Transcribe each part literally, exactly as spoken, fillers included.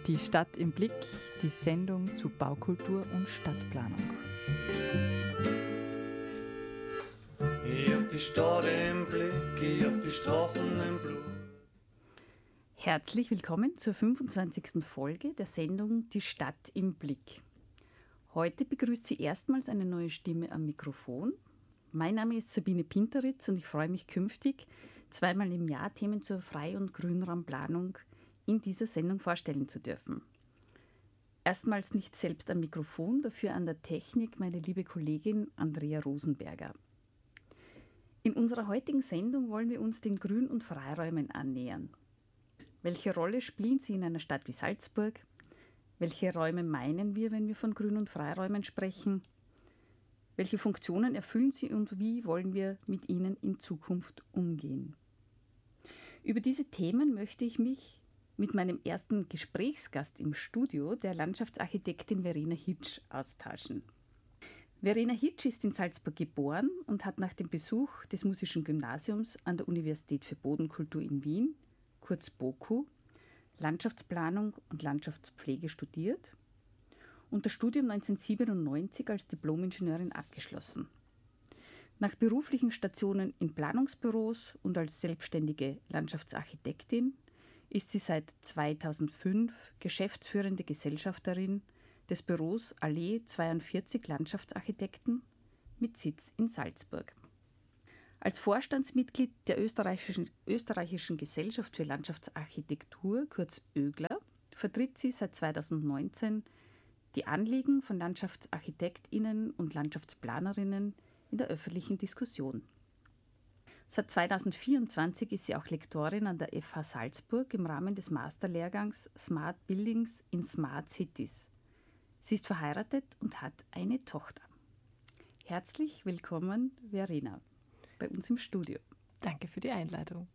Die Stadt im Blick, die Sendung zu Baukultur und Stadtplanung. Ich hab die Stadt im Blick, ich hab die Straßen im Blut. Herzlich willkommen zur fünfundzwanzigsten Folge der Sendung Die Stadt im Blick. Heute begrüßt sie erstmals eine neue Stimme am Mikrofon. Mein Name ist Sabine Pinteritz und ich freue mich künftig, zweimal im Jahr Themen zur Frei- und Grünraumplanung in dieser Sendung vorstellen zu dürfen. Erstmals nicht selbst am Mikrofon, dafür an der Technik meine liebe Kollegin Andrea Rosenberger. In unserer heutigen Sendung wollen wir uns den Grün- und Freiräumen annähern. Welche Rolle spielen sie in einer Stadt wie Salzburg? Welche Räume meinen wir, wenn wir von Grün- und Freiräumen sprechen? Welche Funktionen erfüllen sie und wie wollen wir mit ihnen in Zukunft umgehen? Über diese Themen möchte ich mich mit meinem ersten Gesprächsgast im Studio, der Landschaftsarchitektin Verena Hitsch, austauschen. Verena Hitsch ist in Salzburg geboren und hat nach dem Besuch des Musischen Gymnasiums an der Universität für Bodenkultur in Wien, kurz BOKU, Landschaftsplanung und Landschaftspflege studiert und das Studium neunzehnhundertsiebenundneunzig als Diplom-Ingenieurin abgeschlossen. Nach beruflichen Stationen in Planungsbüros und als selbstständige Landschaftsarchitektin ist sie seit zweitausendfünf geschäftsführende Gesellschafterin des Büros Allee zweiundvierzig Landschaftsarchitekten mit Sitz in Salzburg. Als Vorstandsmitglied der österreichischen, österreichischen Gesellschaft für Landschaftsarchitektur, kurz ÖGLA, vertritt sie seit zweitausendneunzehn die Anliegen von LandschaftsarchitektInnen und Landschaftsplanerinnen in der öffentlichen Diskussion. Seit zweitausendvierundzwanzig ist sie auch Lektorin an der F H Salzburg im Rahmen des Masterlehrgangs Smart Buildings in Smart Cities. Sie ist verheiratet und hat eine Tochter. Herzlich willkommen, Verena, bei uns im Studio. Danke für die Einladung.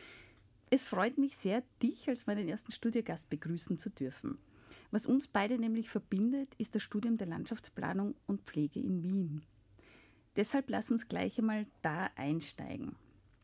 Es freut mich sehr, dich als meinen ersten Studiogast begrüßen zu dürfen. Was uns beide nämlich verbindet, ist das Studium der Landschaftsplanung und Pflege in Wien. Deshalb lass uns gleich einmal da einsteigen.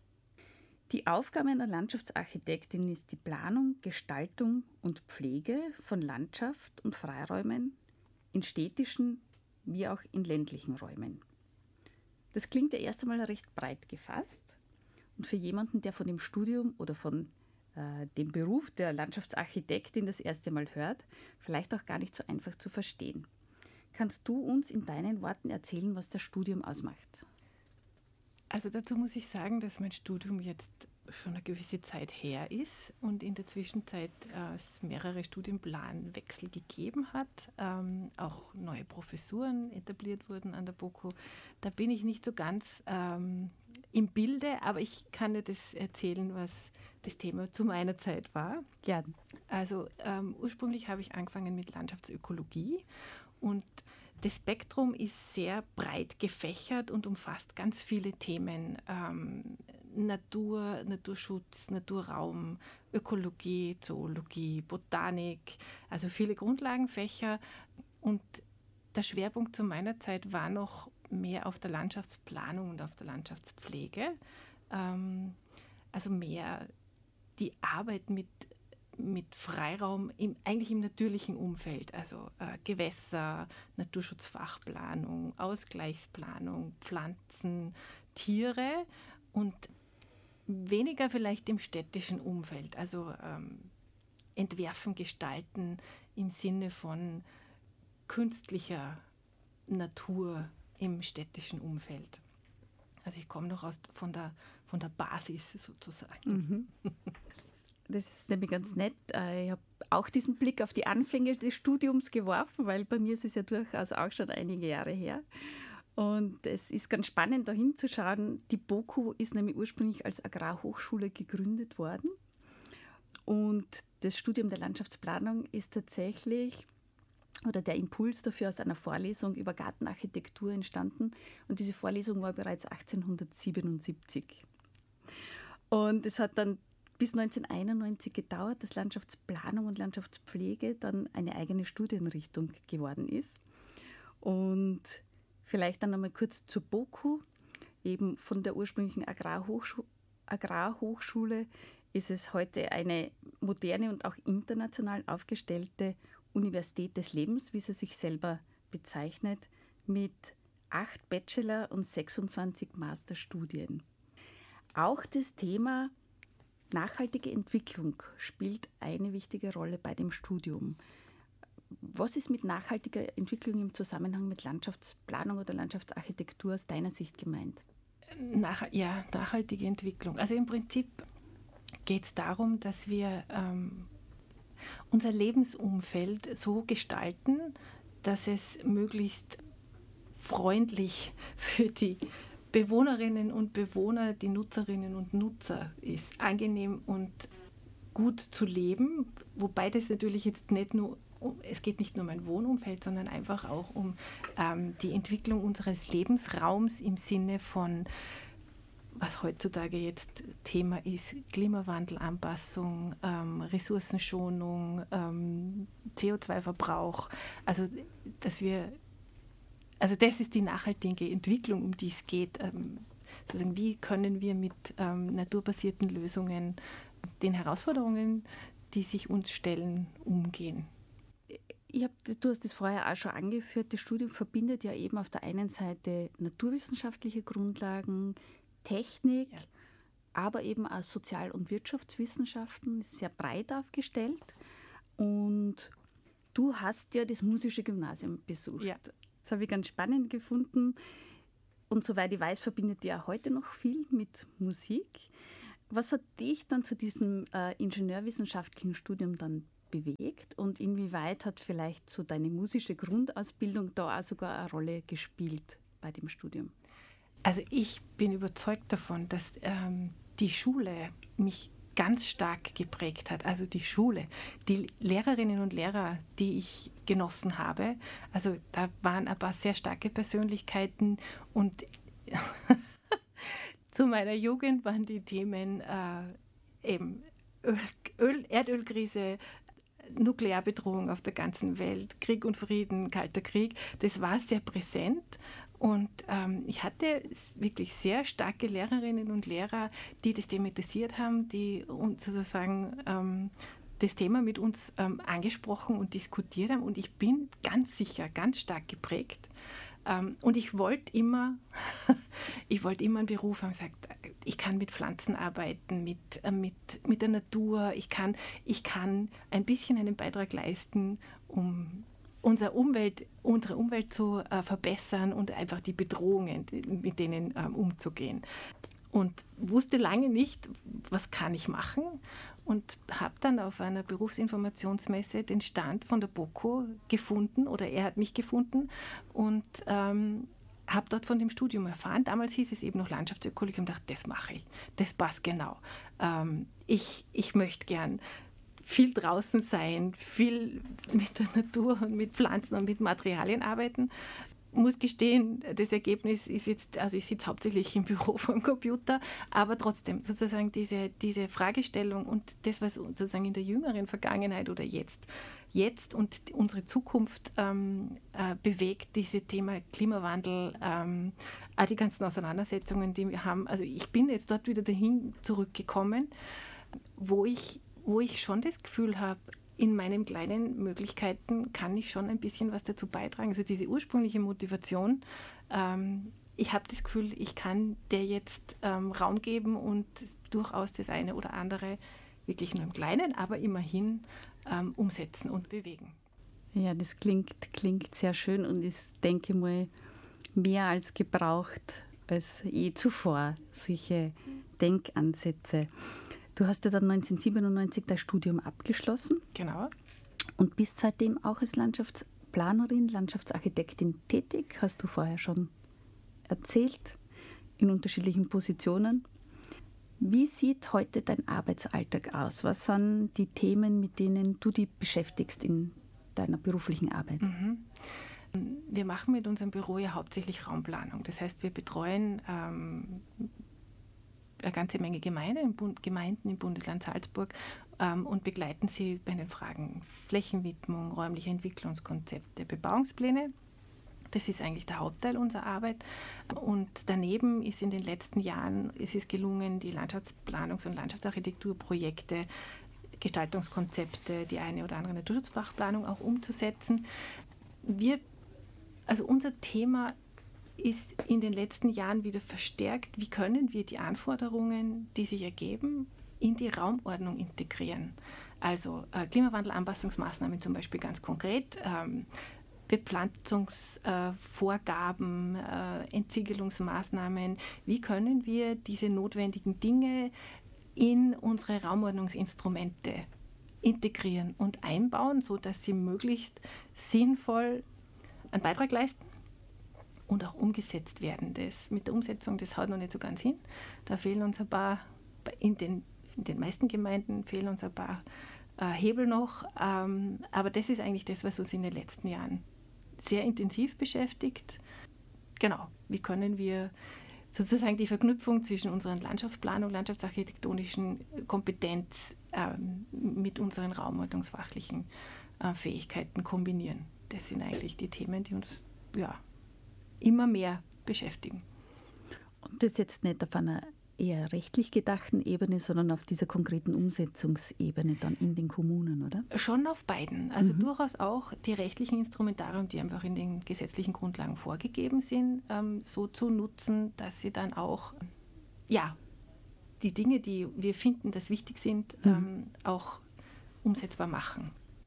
Die Aufgabe einer Landschaftsarchitektin ist die Planung, Gestaltung und Pflege von Landschaft und Freiräumen in städtischen wie auch in ländlichen Räumen. Das klingt ja erst einmal recht breit gefasst und für jemanden, der von dem Studium oder von äh, dem Beruf der Landschaftsarchitektin das erste Mal hört, vielleicht auch gar nicht so einfach zu verstehen. Kannst du uns in deinen Worten erzählen, was das Studium ausmacht? Also dazu muss ich sagen, dass mein Studium jetzt schon eine gewisse Zeit her ist und in der Zwischenzeit äh, es mehrere Studienplanwechsel gegeben hat, ähm, auch neue Professuren etabliert wurden an der BOKU. Da bin ich nicht so ganz ähm, im Bilde, aber ich kann dir das erzählen, was das Thema zu meiner Zeit war. Gern. Also ähm, ursprünglich habe ich angefangen mit Landschaftsökologie und das Spektrum ist sehr breit gefächert und umfasst ganz viele Themen. Ähm, Natur, Naturschutz, Naturraum, Ökologie, Zoologie, Botanik, also viele Grundlagenfächer. Und der Schwerpunkt zu meiner Zeit war noch mehr auf der Landschaftsplanung und auf der Landschaftspflege. Ähm, also mehr die Arbeit mit mit Freiraum im, eigentlich im natürlichen Umfeld, also äh, Gewässer, Naturschutzfachplanung, Ausgleichsplanung, Pflanzen, Tiere und weniger vielleicht im städtischen Umfeld, also ähm, entwerfen, gestalten im Sinne von künstlicher Natur im städtischen Umfeld. Also ich komme noch aus, von, der, von der Basis sozusagen. Mhm. Das ist nämlich ganz nett. Ich habe auch diesen Blick auf die Anfänge des Studiums geworfen, weil bei mir ist es ja durchaus auch schon einige Jahre her. Und es ist ganz spannend, da hinzuschauen. Die BOKU ist nämlich ursprünglich als Agrarhochschule gegründet worden. Und das Studium der Landschaftsplanung ist tatsächlich, oder der Impuls dafür aus einer Vorlesung über Gartenarchitektur entstanden. Und diese Vorlesung war bereits achtzehnhundertsiebenundsiebzig. Und es hat dann bis neunzehnhunderteinundneunzig gedauert, dass Landschaftsplanung und Landschaftspflege dann eine eigene Studienrichtung geworden ist. Und vielleicht dann nochmal kurz zur BOKU, eben von der ursprünglichen Agrarhochschule, Agrarhochschule ist es heute eine moderne und auch international aufgestellte Universität des Lebens, wie sie sich selber bezeichnet, mit acht Bachelor- und sechsundzwanzig Masterstudien. Auch das Thema nachhaltige Entwicklung spielt eine wichtige Rolle bei dem Studium. Was ist mit nachhaltiger Entwicklung im Zusammenhang mit Landschaftsplanung oder Landschaftsarchitektur aus deiner Sicht gemeint? Nach, ja, nachhaltige Entwicklung. Also im Prinzip geht es darum, dass wir ähm, unser Lebensumfeld so gestalten, dass es möglichst freundlich für die Bewohnerinnen und Bewohner, die Nutzerinnen und Nutzer ist, angenehm und gut zu leben, wobei das natürlich jetzt nicht nur, es geht nicht nur um ein Wohnumfeld, sondern einfach auch um ähm, die Entwicklung unseres Lebensraums im Sinne von, was heutzutage jetzt Thema ist, Klimawandelanpassung, ähm, Ressourcenschonung, ähm, C O zwei Verbrauch, also dass wir Also das ist die nachhaltige Entwicklung, um die es geht. Ähm, sozusagen, wie können wir mit ähm, naturbasierten Lösungen den Herausforderungen, die sich uns stellen, umgehen? Ich hab, du hast das vorher auch schon angeführt, das Studium verbindet ja eben auf der einen Seite naturwissenschaftliche Grundlagen, Technik, ja. aber eben auch Sozial- und Wirtschaftswissenschaften, ist sehr breit aufgestellt. Und du hast ja das musische Gymnasium besucht. Ja. Das habe ich ganz spannend gefunden. Und soweit ich weiß, verbindet ihr auch heute noch viel mit Musik. Was hat dich dann zu diesem äh, ingenieurwissenschaftlichen Studium dann bewegt? Und inwieweit hat vielleicht so deine musische Grundausbildung da auch sogar eine Rolle gespielt bei dem Studium? Also ich bin überzeugt davon, dass ähm, die Schule mich ganz stark geprägt hat. Also die Schule, die Lehrerinnen und Lehrer, die ich genossen habe, also da waren ein paar sehr starke Persönlichkeiten und zu meiner Jugend waren die Themen äh, eben Öl, Öl, Erdölkrise, Nuklearbedrohung auf der ganzen Welt, Krieg und Frieden, Kalter Krieg, das war sehr präsent. Und ähm, ich hatte wirklich sehr starke Lehrerinnen und Lehrer, die das thematisiert haben, die uns sozusagen ähm, das Thema mit uns ähm, angesprochen und diskutiert haben. Und ich bin ganz sicher, ganz stark geprägt. Ähm, und ich wollte immer, ich wollte immer einen Beruf haben, gesagt, ich kann mit Pflanzen arbeiten, mit, äh, mit, mit der Natur, ich kann, ich kann ein bisschen einen Beitrag leisten, um unsere Umwelt, unsere Umwelt zu äh, verbessern und einfach die Bedrohungen, mit denen ähm, umzugehen. Und wusste lange nicht, was kann ich machen, und habe dann auf einer Berufsinformationsmesse den Stand von der BOKU gefunden, oder er hat mich gefunden, und ähm, habe dort von dem Studium erfahren. Damals hieß es eben noch Landschaftsökologie, und dachte, das mache ich, das passt genau. Ähm, ich, ich möchte gern viel draußen sein, viel mit der Natur und mit Pflanzen und mit Materialien arbeiten. Muss gestehen, das Ergebnis ist jetzt, also ich sitze hauptsächlich im Büro vom Computer, aber trotzdem sozusagen diese, diese Fragestellung und das, was sozusagen in der jüngeren Vergangenheit oder jetzt, jetzt und unsere Zukunft ähm, äh, bewegt, dieses Thema Klimawandel, ähm, auch die ganzen Auseinandersetzungen, die wir haben. Also ich bin jetzt dort wieder dahin zurückgekommen, wo ich wo ich schon das Gefühl habe, in meinen kleinen Möglichkeiten kann ich schon ein bisschen was dazu beitragen. Also diese ursprüngliche Motivation, ähm, ich habe das Gefühl, ich kann der jetzt ähm, Raum geben und durchaus das eine oder andere wirklich nur im Kleinen, aber immerhin ähm, umsetzen und bewegen. Ja, das klingt, klingt sehr schön und ist, denke ich mal, mehr als gebraucht als je zuvor, solche Denkansätze. Du hast ja dann neunzehnhundertsiebenundneunzig dein Studium abgeschlossen. Genau. Und bist seitdem auch als Landschaftsplanerin, Landschaftsarchitektin tätig, hast du vorher schon erzählt, in unterschiedlichen Positionen. Wie sieht heute dein Arbeitsalltag aus? Was sind die Themen, mit denen du dich beschäftigst in deiner beruflichen Arbeit? Mhm. Wir machen mit unserem Büro ja hauptsächlich Raumplanung. Das heißt, wir betreuen ähm, eine ganze Menge Gemeinden im, Bund, Gemeinden im Bundesland Salzburg ähm, und begleiten sie bei den Fragen Flächenwidmung, räumliche Entwicklungskonzepte, Bebauungspläne. Das ist eigentlich der Hauptteil unserer Arbeit. Und daneben ist in den letzten Jahren ist es gelungen, die Landschaftsplanungs- und Landschaftsarchitekturprojekte, Gestaltungskonzepte, die eine oder andere Naturschutzfachplanung auch umzusetzen. Wir, also unser Thema ist in den letzten Jahren wieder verstärkt, wie können wir die Anforderungen, die sich ergeben, in die Raumordnung integrieren. Also äh, Klimawandelanpassungsmaßnahmen zum Beispiel ganz konkret, ähm, Bepflanzungsvorgaben, äh, äh, Entsiegelungsmaßnahmen. Wie können wir diese notwendigen Dinge in unsere Raumordnungsinstrumente integrieren und einbauen, sodass sie möglichst sinnvoll einen Beitrag leisten und auch umgesetzt werden. Das mit der Umsetzung, das haut noch nicht so ganz hin. Da fehlen uns ein paar, in den, in den meisten Gemeinden fehlen uns ein paar äh, Hebel noch. Ähm, aber das ist eigentlich das, was uns in den letzten Jahren sehr intensiv beschäftigt. Genau, wie können wir sozusagen die Verknüpfung zwischen unserer Landschaftsplanung, landschaftsarchitektonischen Kompetenz ähm, mit unseren raumordnungsfachlichen äh, Fähigkeiten kombinieren. Das sind eigentlich die Themen, die uns ja, immer mehr beschäftigen. Und das jetzt nicht auf einer eher rechtlich gedachten Ebene, sondern auf dieser konkreten Umsetzungsebene dann in den Kommunen, oder? Schon auf beiden. Also Mhm. durchaus auch die rechtlichen Instrumentarien, die einfach in den gesetzlichen Grundlagen vorgegeben sind, ähm, so zu nutzen, dass sie dann auch, ja, die Dinge, die wir finden, dass wichtig sind, mhm. ähm, auch umsetzbar machen.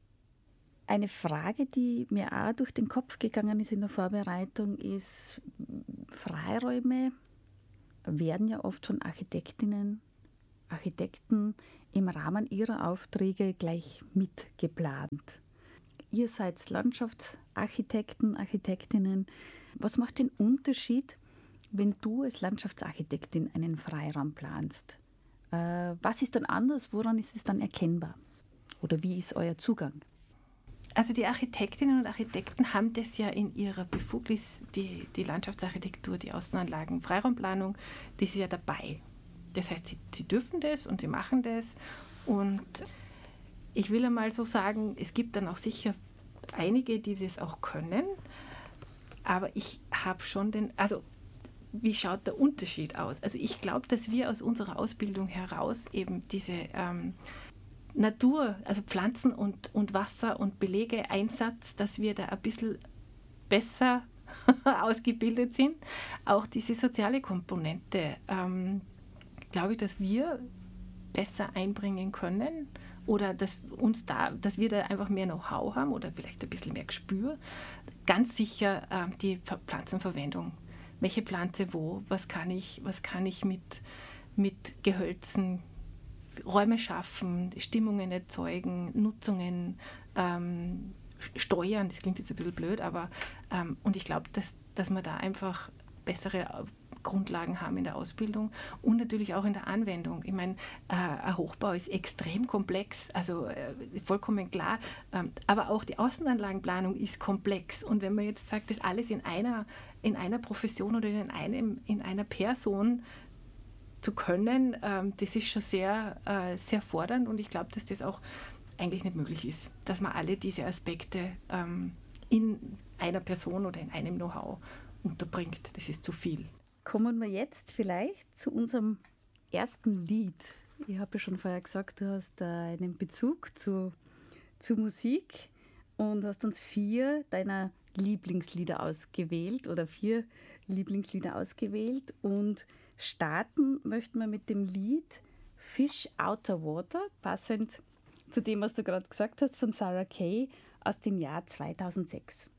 Eine Frage, die mir auch durch den Kopf gegangen ist in der Vorbereitung, ist, Freiräume werden ja oft von Architektinnen, Architekten im Rahmen ihrer Aufträge gleich mitgeplant. Ihr seid Landschaftsarchitekten, Architektinnen. Was macht den Unterschied, wenn du als Landschaftsarchitektin einen Freiraum planst? Äh, was ist dann anders? Woran ist es dann erkennbar? Oder wie ist euer Zugang? Also die Architektinnen und Architekten haben das ja in ihrer Befugnis, die, die Landschaftsarchitektur, die Außenanlagen, Freiraumplanung, das ist ja dabei. Das heißt, sie, sie dürfen das und sie machen das. Und ich will einmal so sagen, es gibt dann auch sicher einige, die das auch können. Aber ich habe schon den, also wie schaut der Unterschied aus? Also ich glaube, dass wir aus unserer Ausbildung heraus eben diese ähm, Natur, also Pflanzen und, und Wasser und Belegeeinsatz, dass wir da ein bisschen besser ausgebildet sind. Auch diese soziale Komponente, ähm, glaube ich, dass wir besser einbringen können oder dass, uns da, dass wir da einfach mehr Know-how haben oder vielleicht ein bisschen mehr Gespür. Ganz sicher ähm, die Pflanzenverwendung. Welche Pflanze wo, was kann ich, was kann ich mit, mit Gehölzen Räume schaffen, Stimmungen erzeugen, Nutzungen ähm, steuern, das klingt jetzt ein bisschen blöd, aber ähm, und ich glaube, dass, dass wir da einfach bessere Grundlagen haben in der Ausbildung und natürlich auch in der Anwendung. Ich meine, äh, ein Hochbau ist extrem komplex, also äh, vollkommen klar, ähm, aber auch die Außenanlagenplanung ist komplex und wenn man jetzt sagt, das alles in einer, in einer Profession oder in, einem, in einer Person zu können, ähm, das ist schon sehr, äh, sehr fordernd und ich glaube, dass das auch eigentlich nicht möglich ist, dass man alle diese Aspekte ähm, in einer Person oder in einem Know-how unterbringt. Das ist zu viel. Kommen wir jetzt vielleicht zu unserem ersten Lied. Ich habe ja schon vorher gesagt, du hast äh, einen Bezug zu, zu Musik und hast uns vier deiner Lieblingslieder ausgewählt oder vier Lieblingslieder ausgewählt und starten möchten wir mit dem Lied Fish Outer Water, passend zu dem, was du gerade gesagt hast, von Sarah Kay aus dem Jahr zweitausendsechs.